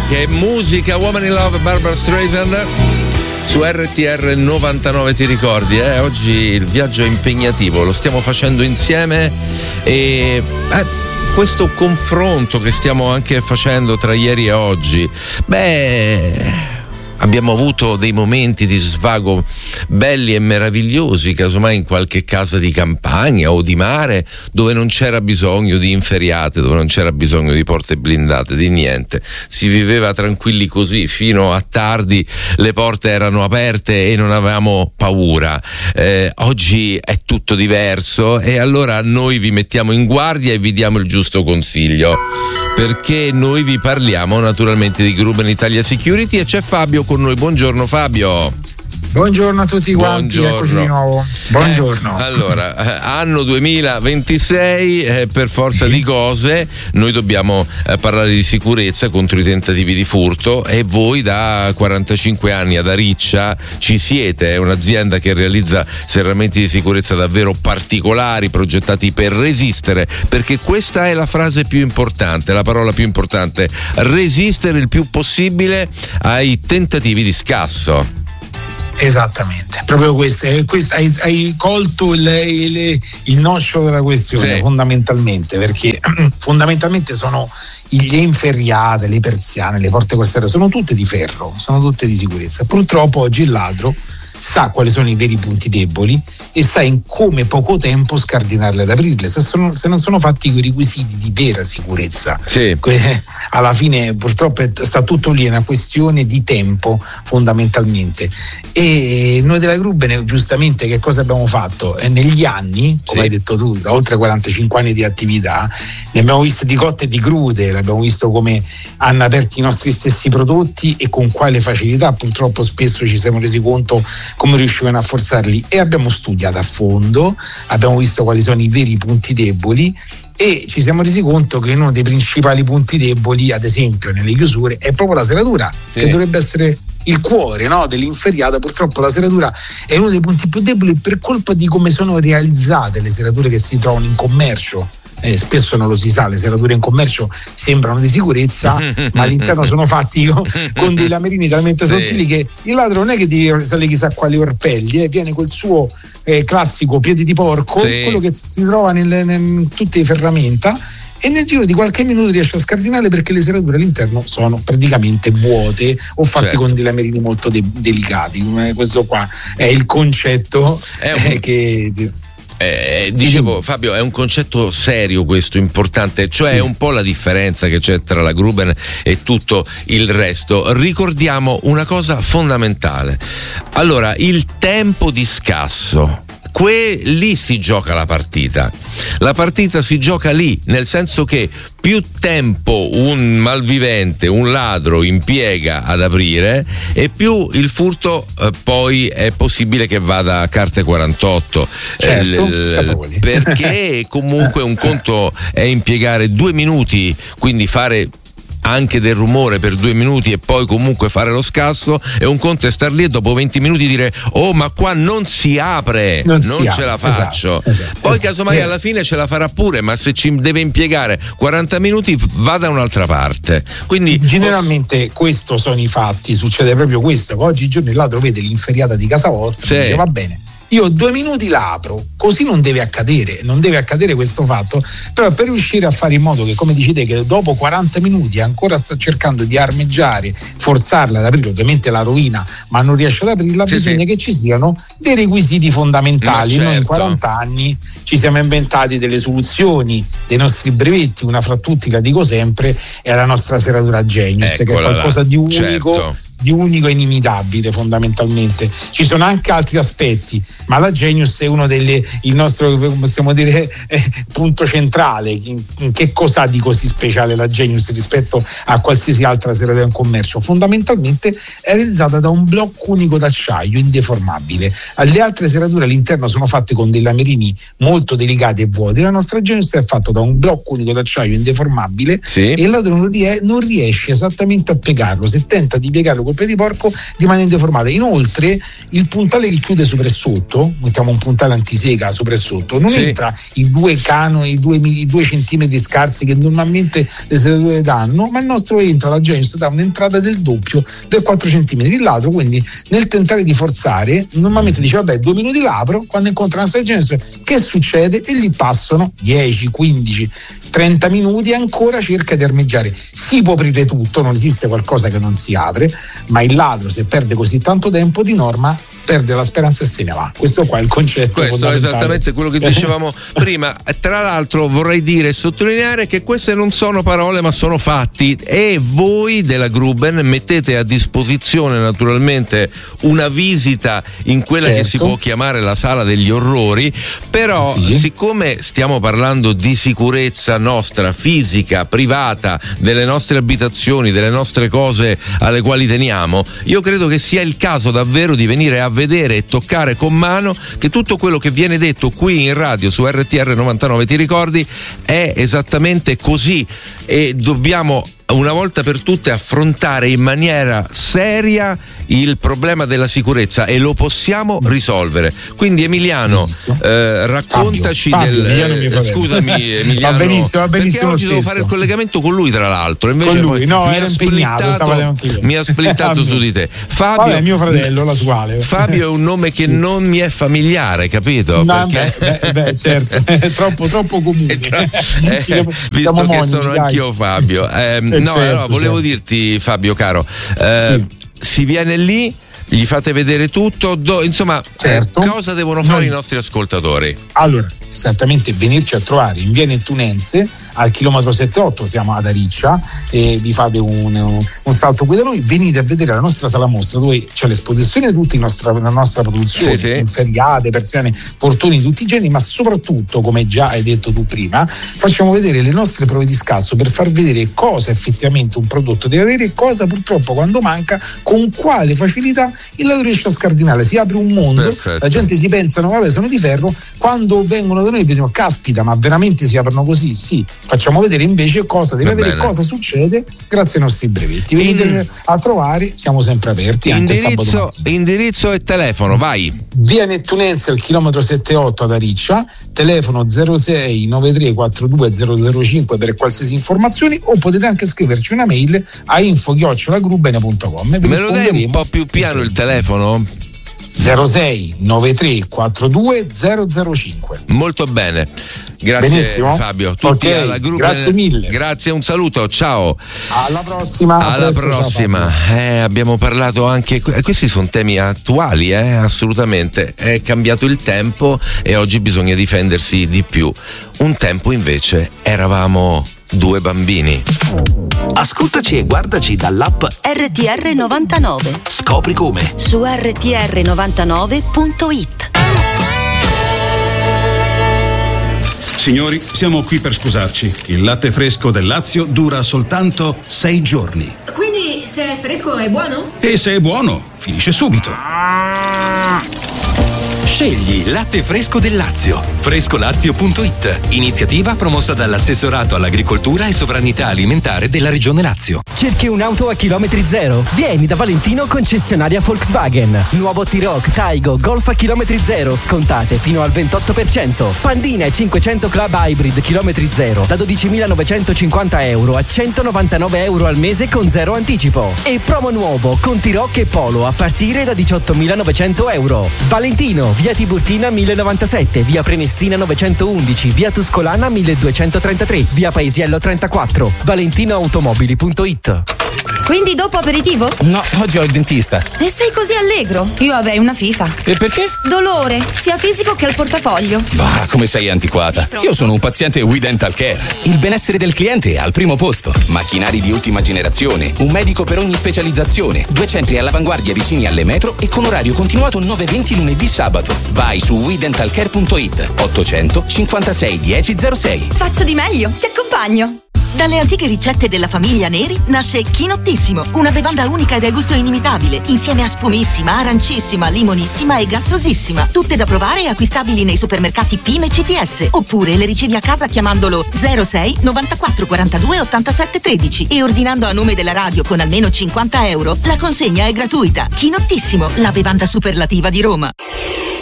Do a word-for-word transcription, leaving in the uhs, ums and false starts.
che musica, Woman in Love, Barbara Streisand su R T R novantanove, ti ricordi? Eh? Oggi il viaggio è impegnativo, lo stiamo facendo insieme e eh, questo confronto che stiamo anche facendo tra ieri e oggi, beh, abbiamo avuto dei momenti di svago belli e meravigliosi, casomai in qualche casa di campagna o di mare dove non c'era bisogno di inferriate, dove non c'era bisogno di porte blindate, di niente. Si viveva tranquilli così fino a tardi, le porte erano aperte e non avevamo paura. Eh, oggi è tutto diverso e allora noi vi mettiamo in guardia e vi diamo il giusto consiglio, perché noi vi parliamo naturalmente di Gruben Italia Security e c'è Fabio con noi. Buongiorno Fabio. Buongiorno a tutti quanti, eccoci di nuovo. Buongiorno. Eh, allora, eh, anno duemilaventisei, eh, per forza sì. di cose, noi dobbiamo eh, parlare di sicurezza contro i tentativi di furto e voi da quarantacinque anni ad Ariccia ci siete, è un'azienda che realizza serramenti di sicurezza davvero particolari, progettati per resistere, perché questa è la frase più importante, la parola più importante, resistere il più possibile ai tentativi di scasso. Esattamente, proprio questo, questo hai, hai colto il, il, il nocciolo della questione, sì. fondamentalmente, perché fondamentalmente sono le inferriate, le persiane, le porte costiere, sono tutte di ferro, sono tutte di sicurezza. Purtroppo oggi il ladro sa quali sono i veri punti deboli e sa in come poco tempo scardinarle ad aprirle, se, sono, se non sono fatti quei requisiti di vera sicurezza. Sì. Que- alla fine purtroppo sta tutto lì, è una questione di tempo fondamentalmente. E noi della Gruben giustamente che cosa abbiamo fatto? E negli anni, come sì. hai detto tu, da oltre quarantacinque anni di attività, ne abbiamo viste di cotte e di crude, abbiamo visto come hanno aperto i nostri stessi prodotti e con quale facilità. Purtroppo spesso ci siamo resi conto come riuscivano a forzarli e abbiamo studiato a fondo, abbiamo visto quali sono i veri punti deboli e ci siamo resi conto che uno dei principali punti deboli, ad esempio nelle chiusure, è proprio la serratura, sì. che dovrebbe essere il cuore, no, dell'inferriata. Purtroppo la serratura è uno dei punti più deboli per colpa di come sono realizzate le serrature che si trovano in commercio. Eh, spesso non lo si sa, le serrature in commercio sembrano di sicurezza ma all'interno sono fatti con, con dei lamerini talmente sì. sottili che il ladro non è che deve salire chissà quali orpelli, eh, viene quel suo eh, classico piede di porco, sì. quello che si trova nel, nel, in tutte le ferramenta, e nel giro di qualche minuto riesce a scardinarle perché le serrature all'interno sono praticamente vuote o fatte certo. con dei lamerini molto de- delicati. Questo qua è il concetto è un... eh, che Eh, dicevo Fabio, è un concetto serio questo, importante, cioè sì. è un po' la differenza che c'è tra la Gruben e tutto il resto. Ricordiamo una cosa fondamentale, allora il tempo di scasso, que- lì si gioca la partita, la partita si gioca lì, nel senso che più tempo un malvivente, un ladro impiega ad aprire e più il furto eh, poi è possibile che vada a carte quarantotto, certo, eh, l- perché comunque un conto è impiegare due minuti, quindi fare anche del rumore per due minuti e poi comunque fare lo scasso, e un conto è star lì e dopo venti minuti dire oh ma qua non si apre, non, non ce apre. la faccio, esatto, esatto, poi esatto. casomai alla fine ce la farà pure, ma se ci deve impiegare quaranta minuti va da un'altra parte. Quindi generalmente posso... questo sono i fatti, succede proprio questo, che oggigiorno il ladro vede l'inferriata di casa vostra sì. e dice va bene, io due minuti la apro, così non deve accadere, non deve accadere questo fatto, però per riuscire a fare in modo che, come dici te, che dopo quaranta minuti ancora sta cercando di armeggiare, forzarla ad aprire, ovviamente la rovina, ma non riesce ad aprirla, sì, bisogna sì. che ci siano dei requisiti fondamentali. Certo. Noi in quaranta anni ci siamo inventati delle soluzioni, dei nostri brevetti, una fra tutti, la dico sempre, è la nostra serratura Genius, Eccola che è qualcosa là. di unico. Certo. di unico e inimitabile fondamentalmente. Ci sono anche altri aspetti, ma la Genius è uno delle, il nostro, possiamo dire, eh, punto centrale. In, in che cosa ha di così speciale la Genius rispetto a qualsiasi altra serratura in commercio? Fondamentalmente è realizzata da un blocco unico d'acciaio indeformabile. Le altre serrature all'interno sono fatte con dei lamerini molto delicati e vuoti, la nostra Genius è fatta da un blocco unico d'acciaio indeformabile, sì. e il ladro non riesce esattamente a piegarlo. Se tenta di piegarlo coppia di porco rimane indeformata. Inoltre il puntale che chiude sopra e sotto, mettiamo un puntale antisega sopra e sotto, non sì. entra i due canoni, i due, i due centimetri scarsi che normalmente le sedature danno, ma il nostro entra, la Genius dà un'entrata del doppio del quattro centimetri il lato, quindi nel tentare di forzare normalmente dice vabbè due minuti l'apro, quando incontra la nostra Genius che succede? E gli passano dieci, quindici, trenta minuti e ancora cerca di armeggiare. Si può aprire tutto, non esiste qualcosa che non si apre, ma il ladro se perde così tanto tempo di norma perde la speranza e se ne va. Questo qua è il concetto. Questo è esattamente quello che dicevamo prima. Tra l'altro vorrei dire e sottolineare che queste non sono parole ma sono fatti, e voi della Gruben mettete a disposizione naturalmente una visita in quella certo. che si può chiamare la sala degli orrori, però sì. siccome stiamo parlando di sicurezza nostra, fisica, privata, delle nostre abitazioni, delle nostre cose alle quali teniamo, io credo che sia il caso davvero di venire a vedere e toccare con mano che tutto quello che viene detto qui in radio su R T R novantanove, ti ricordi, è esattamente così, e dobbiamo una volta per tutte affrontare in maniera seria il problema della sicurezza e lo possiamo risolvere. Quindi Emiliano, eh, raccontaci Fabio, Fabio, del Emiliano, eh, scusami Emiliano, va benissimo, va benissimo, perché oggi stesso. devo fare il collegamento con lui tra l'altro, invece con lui, no, mi, ha splittato, mi ha splittato su di te. Fabio, vabbè, mio fratello, la suale. Fabio è un nome che sì. non mi è familiare, capito? No, perché... beh, beh, certo, è troppo troppo comune. Tra... Eh, visto che moni, sono dai. anch'io Fabio. Eh, eh, no, certo, allora, volevo certo. dirti Fabio caro, eh, sì. si viene lì, gli fate vedere tutto, do, insomma certo. eh, cosa devono fare no. i nostri ascoltatori? Allora, esattamente venirci a trovare in via Nettunense al chilometro sette otto, siamo ad Ariccia, e vi fate un, un salto qui da noi, venite a vedere la nostra sala mostra dove c'è l'esposizione di tutta nostra, la nostra produzione, sì, sì. inferriate, persiane, portoni di tutti i generi, ma soprattutto, come già hai detto tu prima, facciamo vedere le nostre prove di scasso per far vedere cosa effettivamente un prodotto deve avere e cosa purtroppo quando manca, con quale facilità il ladro riesce a scardinare. Si apre un mondo. Perfetto. La gente si pensa vabbè sono di ferro, quando vengono da noi dicono caspita ma veramente si aprono così? Sì, facciamo vedere invece cosa deve Va avere, bene. cosa succede grazie ai nostri brevetti. Venite In... a trovare, siamo sempre aperti. Indirizzo, anche indirizzo e telefono, vai. Via Nettunense al chilometro sette otto ad Ariccia, telefono zero sei nove tre quattro due zero zero cinque per qualsiasi informazioni, o potete anche scriverci una mail a info chiocciola grubene punto com. Me lo dai un po' più piano il telefono? zero sei nove tre quattro due zero zero cinque. Molto bene, grazie. Benissimo. Fabio, tutti okay. alla Gruben. Grazie mille. Grazie, un saluto, ciao. Alla prossima. Alla presto, prossima. Eh, abbiamo parlato anche, questi sono temi attuali, eh, assolutamente. È cambiato il tempo e oggi bisogna difendersi di più. Un tempo invece eravamo due bambini. Ascoltaci e guardaci dall'app R T R novantanove. Scopri come su R T R novantanove punto it. Signori, siamo qui per sposarci. Il latte fresco del Lazio dura soltanto sei giorni. Quindi se è fresco è buono? E se è buono, finisce subito. Scegli latte fresco del Lazio. Frescolazio punto it. Iniziativa promossa dall'assessorato all'agricoltura e sovranità alimentare della Regione Lazio. Cerchi un'auto a chilometri zero? Vieni da Valentino, concessionaria Volkswagen. Nuovo T-Roc, Taigo, Golf a chilometri zero, scontate fino al ventotto per cento. Pandina e cinquecento Club Hybrid chilometri zero da dodicimilanovecentocinquanta euro a centonovantanove euro al mese con zero anticipo. E promo nuovo con T-Roc e Polo a partire da diciottomilanovecento euro. Valentino, via Tiburtina mille novantasette, via Prenestina novecentoundici, via Tuscolana milleduecentotrentatré, via Paesiello trentaquattro. valentinoautomobili punto it. Quindi dopo aperitivo? No, oggi ho il dentista. E sei così allegro? Io avrei una FIFA. E perché? Dolore, sia fisico che al portafoglio. Bah, come sei antiquata. Io sono un paziente We Dental Care. Il benessere del cliente è al primo posto. Macchinari di ultima generazione, un medico per ogni specializzazione, due centri all'avanguardia vicini alle metro e con orario continuato nove venti lunedì sabato. Vai su we dental care punto it. ottocento cinquantasei dieci zero sei. Faccio di meglio, ti accompagno. Dalle antiche ricette della famiglia Neri nasce Chinottissimo, una bevanda unica e dal gusto inimitabile, insieme a spumissima, arancissima, limonissima e gassosissima. Tutte da provare e acquistabili nei supermercati Pime e C T S, oppure le ricevi a casa chiamandolo zero sei novantaquattro quarantadue ottantasette tredici e ordinando a nome della radio con almeno cinquanta euro. La consegna è gratuita. Chinottissimo, la bevanda superlativa di Roma.